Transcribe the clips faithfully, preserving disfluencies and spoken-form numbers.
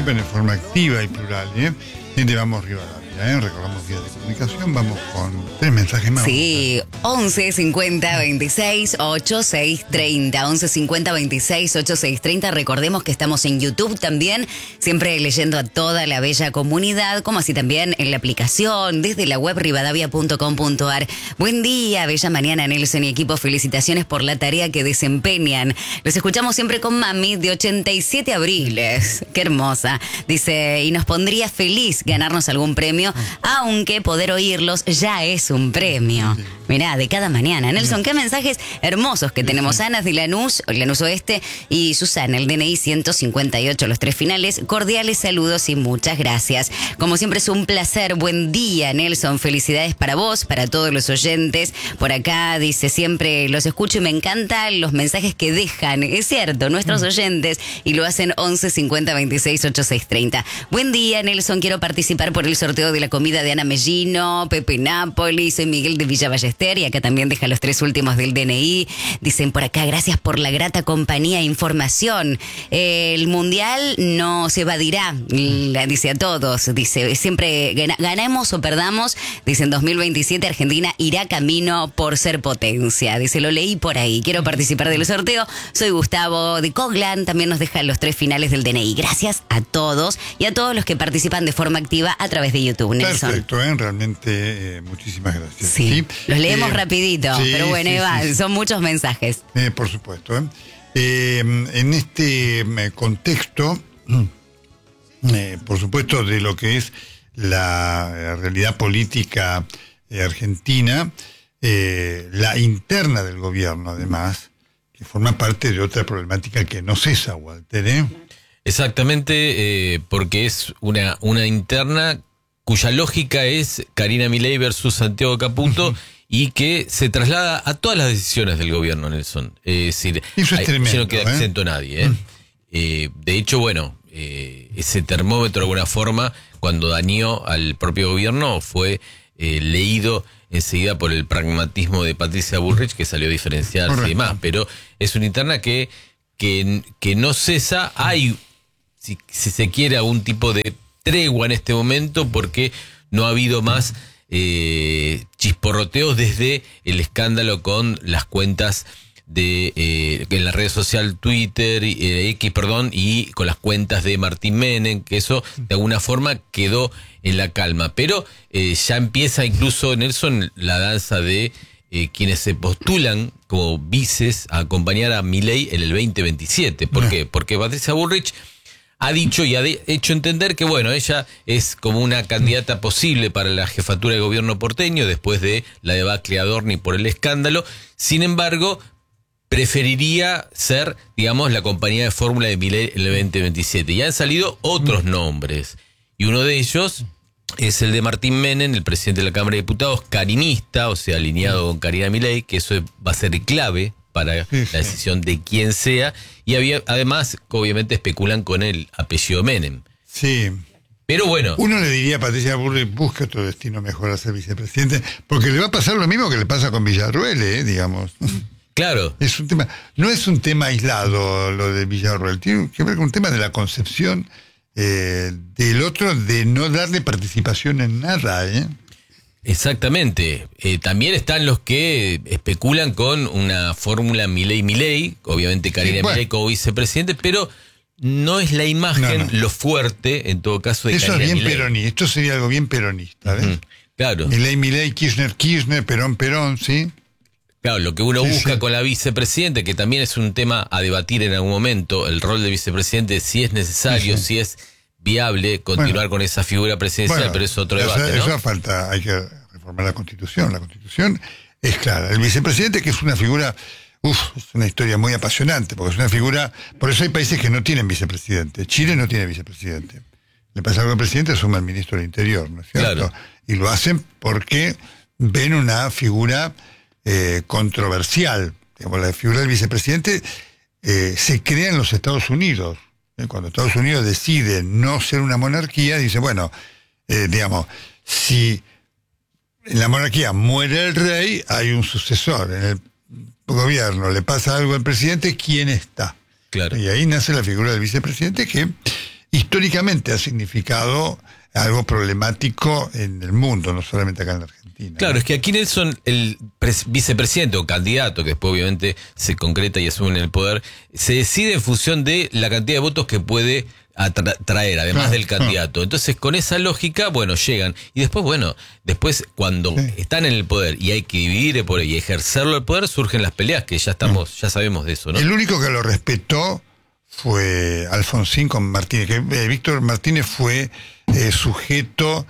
participan en forma activa y plural, ¿eh? Gente, vamos Rivadavia, ¿eh? Recordamos vías de comunicación, vamos con tres mensajes más. Sí, once cincuenta veintiséis ochenta y seis treinta, once cincuenta veintiséis ochenta y seis treinta. Recordemos que estamos en YouTube también, siempre leyendo a toda la bella comunidad, como así también en la aplicación, desde la web rivadavia punto com punto ar. Buen día, bella mañana, Nelson y equipo, felicitaciones por la tarea que desempeñan. Los escuchamos siempre con mami de ochenta y siete abriles, qué hermosa. Dice, y nos pondría feliz ganarnos algún premio, aunque poder oírlos ya es un premio. Mirá, de cada mañana. Nelson, qué mensajes hermosos que tenemos. Ana de Lanús, Lanús Oeste, y Susana, el D N I ciento cincuenta y ocho, los tres finales. Cordiales saludos y muchas gracias. Como siempre es un placer. Buen día, Nelson. Felicidades para vos, para todos los oyentes. Por acá dice, siempre los escucho y me encantan los mensajes que dejan. Es cierto, nuestros oyentes, y lo hacen once cincuenta veintiséis ochenta y seis treinta. Buen día, Nelson. Quiero participar por el sorteo de la comida de Ana Mellino, Pepe Napoli. Soy Miguel de Villa Ballester, y acá también deja los tres últimos del D N I. Dicen por acá, gracias por la grata compañía e información. El mundial no se evadirá, la dice a todos. Dice, siempre gana, ganamos o perdamos. Dice, en dos mil veintisiete Argentina irá camino por ser potencia. Dice, lo leí por ahí. Quiero participar del sorteo. Soy Gustavo de Coglan. También nos deja los tres finales del D N I. Gracias a todos y a todos los que participan de forma activa a través de YouTube, Nelson. Perfecto, ¿eh? Realmente eh, muchísimas gracias. Sí, ¿sí? Los leemos eh, rapidito, sí, pero bueno, sí, Eva, sí, sí. Son muchos mensajes. Eh, por supuesto. ¿eh? Eh, en este eh, contexto, eh, por supuesto, de lo que es la eh, realidad política eh, argentina, eh, la interna del gobierno, además, que forma parte de otra problemática que no cesa, Walter, ¿eh? Exactamente, eh, porque es una, una interna cuya lógica es Karina Milei versus Santiago Caputo, uh-huh. y que se traslada a todas las decisiones del gobierno, Nelson. Es decir, eso es tremendo, no queda ¿eh? exento nadie. ¿eh? Uh-huh. Eh, de hecho, bueno, eh, ese termómetro de alguna forma, cuando dañó al propio gobierno, fue eh, leído enseguida por el pragmatismo de Patricia Bullrich, que salió a diferenciarse. Correcto. Y demás. Pero es una interna que, que, que no cesa. Hay, si, si se quiere, algún tipo de tregua en este momento, porque no ha habido más eh, chisporroteos desde el escándalo con las cuentas de eh, en la red social Twitter, eh, X, perdón, y con las cuentas de Martín Menem, que eso de alguna forma quedó en la calma. Pero eh, ya empieza incluso, Nelson, la danza de eh, quienes se postulan como vices a acompañar a Milei en el veinte veintisiete. ¿Por qué? Porque Patricia Bullrich ha dicho y ha de, hecho entender que, bueno, ella es como una candidata posible para la jefatura de gobierno porteño después de la debacle Adorni por el escándalo. Sin embargo, preferiría ser, digamos, la compañía de fórmula de Milei en el veinte veintisiete. Y han salido otros nombres. Y uno de ellos es el de Martín Menem, el presidente de la Cámara de Diputados, carinista, o sea, alineado con Karina Milei, que eso va a ser clave para sí, la decisión sí. de quién sea, y había, además, obviamente especulan con el apellido Menem. Sí. Pero bueno. Uno le diría a Patricia Bullrich, busca otro destino mejor a ser vicepresidente, porque le va a pasar lo mismo que le pasa con Villarruel, ¿eh? digamos. Claro. Es un tema, no es un tema aislado lo de Villarruel, tiene que ver con un tema de la concepción eh, del otro, de no darle participación en nada, ¿eh? Exactamente. Eh, también están los que especulan con una fórmula Milei-Milei, obviamente Karina sí, bueno. Milei como vicepresidente, pero no es la imagen no, no. lo fuerte, en todo caso, de Eso Karina es bien Milei. peronista, esto sería algo bien peronista, ¿ves? Uh-huh. Claro. Milei-Milei, Kirchner-Kirchner, Perón-Perón, ¿sí? Claro, lo que uno sí, busca sí. con la vicepresidente, que también es un tema a debatir en algún momento, el rol de vicepresidente, si es necesario, sí, sí. si es viable continuar bueno, con esa figura presidencial, bueno, pero es otro eso, debate, ¿no? Eso falta, hay que reformar la Constitución. La Constitución es clara. El vicepresidente, que es una figura, uff, es una historia muy apasionante, porque es una figura, por eso hay países que no tienen vicepresidente. Chile no tiene vicepresidente. Le pasa algo al presidente, asume al ministro del Interior, ¿no es cierto? Claro. Y lo hacen porque ven una figura eh, controversial. Digamos, la figura del vicepresidente eh, se crea en los Estados Unidos. Cuando Estados Unidos decide no ser una monarquía, dice, bueno, eh, digamos, si en la monarquía muere el rey, hay un sucesor. En el gobierno le pasa algo al presidente, ¿quién está? Claro. Y ahí nace la figura del vicepresidente, que históricamente ha significado algo problemático en el mundo, no solamente acá en la Argentina. Claro, ¿no? es que aquí Nelson, el pres- vicepresidente o candidato, que después obviamente se concreta y asume en el poder, se decide en función de la cantidad de votos que puede atra- traer, además Claro, del candidato. Entonces, con esa lógica, bueno, llegan. Y después, bueno, después cuando Sí. están en el poder y hay que dividir el poder y ejercerlo el poder, surgen las peleas, que ya estamos, ya sabemos de eso, ¿no? El único que lo respetó fue Alfonsín con Martínez, que eh, Víctor Martínez fue eh, sujeto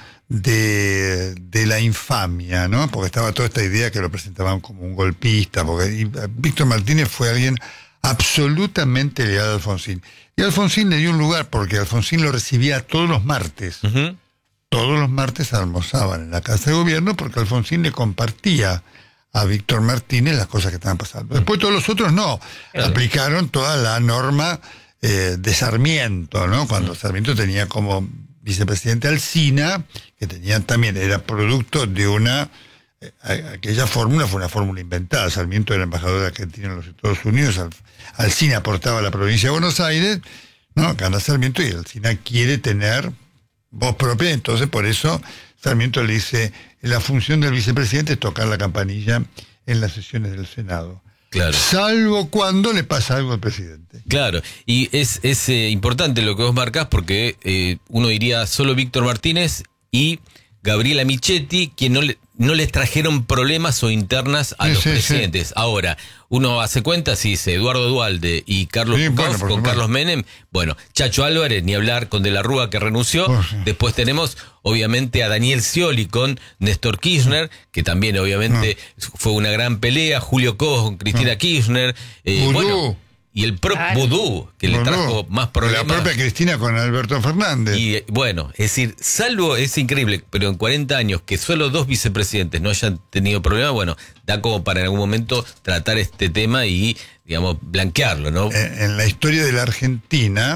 de, de la infamia, ¿no? Porque estaba toda esta idea que lo presentaban como un golpista, porque y, eh, Víctor Martínez fue alguien absolutamente leal a Alfonsín. Y Alfonsín le dio un lugar, porque Alfonsín lo recibía todos los martes. Ujú. Todos los martes almorzaban en la Casa de Gobierno, porque Alfonsín le compartía a Víctor Martínez las cosas que estaban pasando. Después todos los otros no, Claro. aplicaron toda la norma eh, de Sarmiento, ¿no? Cuando Sarmiento tenía como vicepresidente Alsina, que tenía también, era producto de una, eh, aquella fórmula fue una fórmula inventada. Sarmiento era embajador argentino en los Estados Unidos, Al, Alsina aportaba a la provincia de Buenos Aires, ¿no? Gana Sarmiento y Alsina quiere tener voz propia, entonces por eso Sarmiento le dice, la función del vicepresidente es tocar la campanilla en las sesiones del Senado. Claro. Salvo cuando le pasa algo al presidente. Claro, y es, es eh, importante lo que vos marcás porque eh, uno diría solo Víctor Martínez y Gabriela Michetti, que no, le, no les trajeron problemas o internas a Sí, los sí, presidentes. sí. Ahora, uno hace cuentas y dice Eduardo Duhalde y Carlos Sí, Picós bueno, por con supuesto. Carlos Menem. Bueno, Chacho Álvarez, ni hablar con De la Rúa que renunció. Oh, sí. Después tenemos, obviamente, a Daniel Scioli con Néstor Kirchner, que también, obviamente, fue una gran pelea. Julio Cobos con Cristina Kirchner. Eh, Vudú. bueno, y el propio Claro. Vudú, que le Vudú. trajo más problemas. La propia Cristina con Alberto Fernández. Y eh, bueno, es decir, salvo, es increíble, pero en cuarenta años que solo dos vicepresidentes no hayan tenido problemas, bueno, da como para en algún momento tratar este tema y, digamos, blanquearlo, ¿no? En, en la historia de la Argentina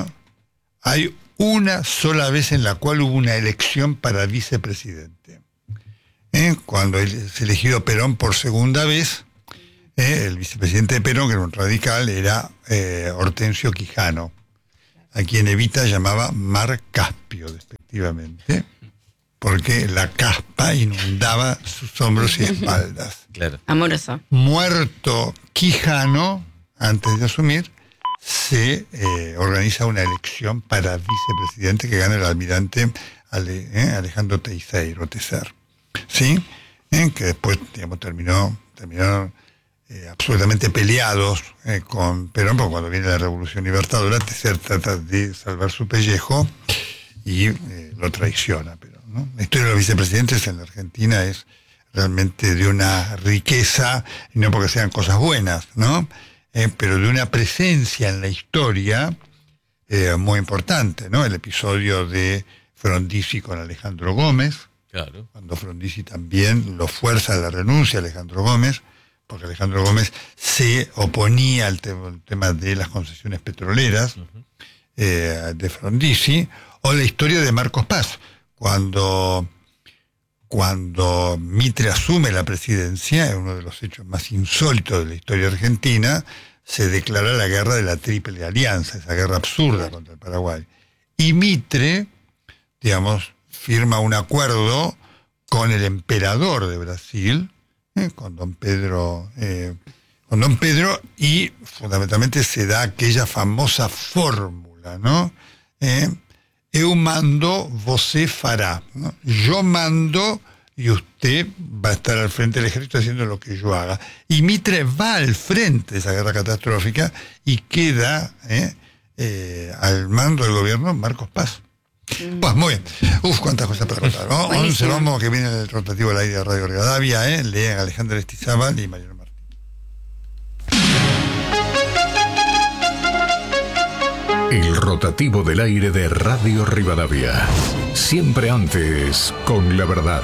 hay una sola vez en la cual hubo una elección para vicepresidente. ¿Eh? Cuando es elegido Perón por segunda vez, eh, el vicepresidente de Perón, que era un radical, era eh, Hortensio Quijano, a quien Evita llamaba Mar Caspio, despectivamente, porque la caspa inundaba sus hombros y espaldas. Claro. Amoroso. Muerto Quijano, antes de asumir, se eh, organiza una elección para vicepresidente que gana el almirante Ale- eh, Alejandro Teixeira, Tecer, ¿sí? Eh, que después, digamos, terminó, terminaron eh, absolutamente peleados eh, con Perón, porque cuando viene la Revolución Libertadora, Tecer trata de salvar su pellejo y eh, lo traiciona. Pero, ¿no? La historia de los vicepresidentes en la Argentina es realmente de una riqueza, y no porque sean cosas buenas, ¿no? Eh, pero de una presencia en la historia eh, muy importante, ¿no? El episodio de Frondizi con Alejandro Gómez, Claro. cuando Frondizi también lo fuerza a la renuncia a Alejandro Gómez, porque Alejandro Gómez se oponía al te- al tema de las concesiones petroleras eh, de Frondizi, o la historia de Marcos Paz, cuando, cuando Mitre asume la presidencia, en uno de los hechos más insólitos de la historia argentina, se declara la guerra de la Triple Alianza, esa guerra absurda contra el Paraguay. Y Mitre, digamos, firma un acuerdo con el emperador de Brasil, eh, con don Pedro, eh, con don Pedro, y fundamentalmente se da aquella famosa fórmula, ¿no? Eh, eu mando, você fará, ¿no? Yo mando y usted va a estar al frente del ejército haciendo lo que yo haga. Y Mitre va al frente de esa guerra catastrófica y queda eh, eh, al mando del gobierno Marcos Paz. Pues muy bien. Uf, cuántas cosas para contar, ¿no? once, Buenísimo. vamos, que viene el rotativo al aire de Radio Rivadavia, ¿eh? Lean Alejandra Estizábal y Mariano Martín. El rotativo del aire de Radio Rivadavia. Siempre antes, con la verdad.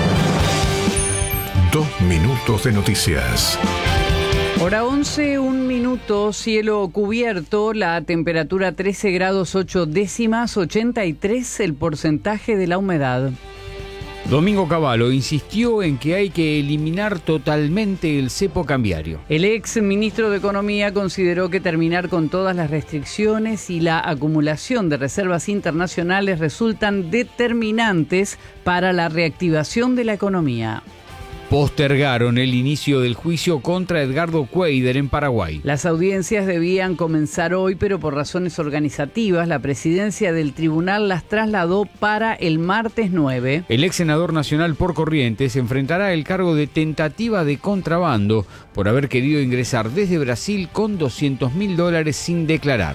Dos minutos de noticias. Hora once, un minuto, cielo cubierto, la temperatura trece grados ocho décimas, ochenta y tres el porcentaje de la humedad. Domingo Cavallo insistió en que hay que eliminar totalmente el cepo cambiario. El ex ministro de Economía consideró que terminar con todas las restricciones y la acumulación de reservas internacionales resultan determinantes para la reactivación de la economía. Postergaron el inicio del juicio contra Edgardo Cuéllar en Paraguay. Las audiencias debían comenzar hoy, pero por razones organizativas, la presidencia del tribunal las trasladó para el martes nueve. El ex senador nacional por Corrientes enfrentará el cargo de tentativa de contrabando por haber querido ingresar desde Brasil con doscientos mil dólares sin declarar.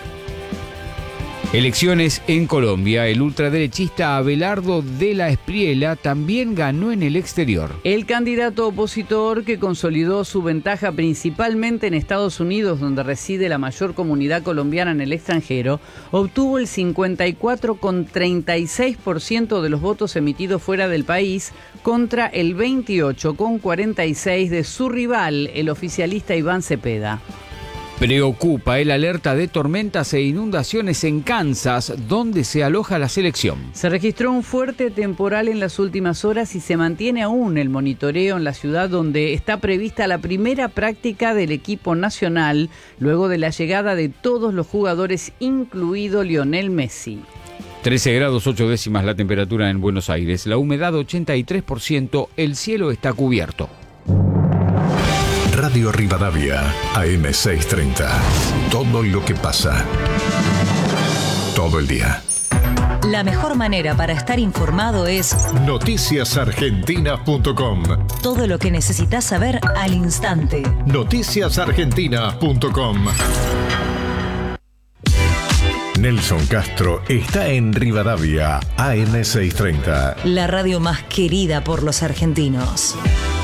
Elecciones en Colombia. El ultraderechista Abelardo de la Espriella también ganó en el exterior. El candidato opositor, que consolidó su ventaja principalmente en Estados Unidos, donde reside la mayor comunidad colombiana en el extranjero, obtuvo el cincuenta y cuatro coma treinta y seis por ciento de los votos emitidos fuera del país contra el veintiocho coma cuarenta y seis por ciento de su rival, el oficialista Iván Cepeda. Preocupa el alerta de tormentas e inundaciones en Kansas, donde se aloja la selección. Se registró un fuerte temporal en las últimas horas y se mantiene aún el monitoreo en la ciudad, donde está prevista la primera práctica del equipo nacional, luego de la llegada de todos los jugadores, incluido Lionel Messi. trece grados ocho décimas la temperatura en Buenos Aires, la humedad ochenta y tres por ciento, el cielo está cubierto. Radio Rivadavia, A M seiscientos treinta. Todo lo que pasa. Todo el día. La mejor manera para estar informado es noticias argentinas punto com. Todo lo que necesitas saber al instante. noticias argentinas punto com. Nelson Castro está en Rivadavia, A M seiscientos treinta. La radio más querida por los argentinos.